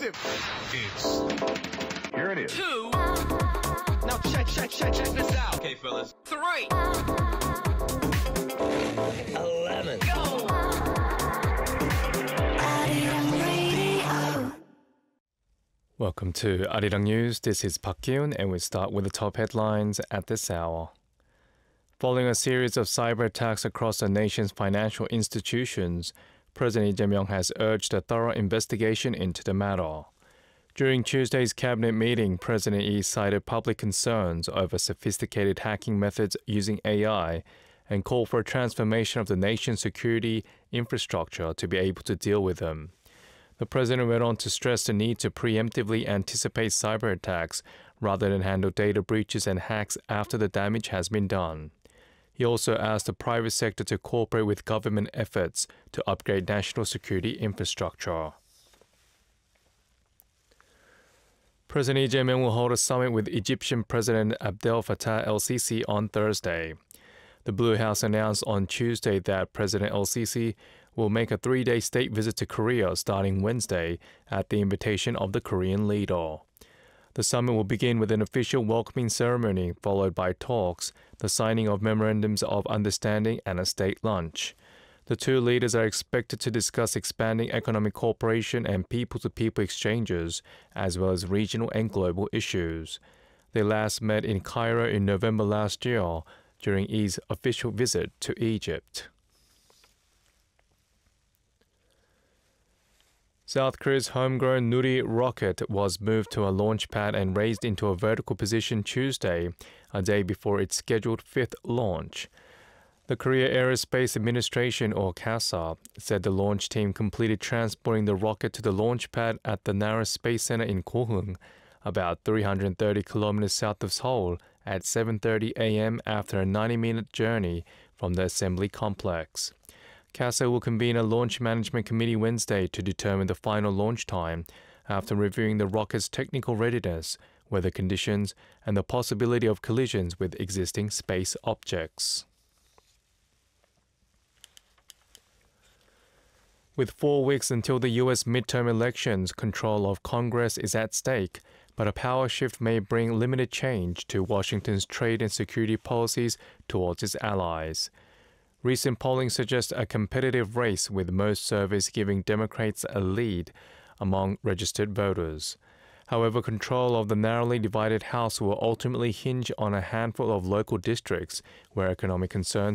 explosive. Here it is. 2. Now check this out. Okay, fellas. 3. 11. Go. Welcome to Arirang News. This is Park Kyun, and we start with the top headlines at this hour. Following a series of cyber attacks across the nation's financial institutions, President Lee Jae-myung has urged a thorough investigation into the matter. During Tuesday's cabinet meeting, President Lee cited public concerns over sophisticated hacking methods using AI and called for a transformation of the nation's security infrastructure to be able to deal with them. The president went on to stress the need to preemptively anticipate cyber attacks rather than handle data breaches and hacks after the damage has been done. He also asked the private sector to cooperate with government efforts to upgrade national security infrastructure. President Lee Jae-myung will hold a summit with Egyptian President Abdel Fattah el-Sisi on Thursday. The Blue House announced on Tuesday that President el-Sisi will make a 3-day state visit to Korea starting Wednesday at the invitation of the Korean leader. The summit will begin with an official welcoming ceremony, followed by talks, the signing of memorandums of understanding, and a state lunch. The two leaders are expected to discuss expanding economic cooperation and people-to-people exchanges, as well as regional and global issues. They last met in Cairo in November last year during Lee's official visit to Egypt. South Korea's homegrown Nuri rocket was moved to a launch pad and raised into a vertical position Tuesday, a day before its scheduled 5th launch. The Korea Aerospace Administration, or KASA, said the launch team completed transporting the rocket to the launch pad at the Nara Space Center in Goheung, about 330 kilometers south of Seoul, at 7:30 a.m. after a 90-minute journey from the assembly complex. KASA will convene a launch management committee Wednesday to determine the final launch time after reviewing the rocket's technical readiness, weather conditions, and the possibility of collisions with existing space objects. With 4 weeks until the U.S. midterm elections, control of Congress is at stake, but a power shift may bring limited change to Washington's trade and security policies towards its allies. Recent polling suggests a competitive race, with most surveys giving Democrats a lead among registered voters. However, control of the narrowly divided House will ultimately hinge on a handful of local districts where economic concerns